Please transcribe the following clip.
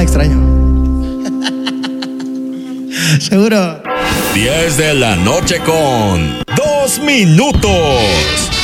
extraño. Seguro. 10 de la noche con 2 minutos.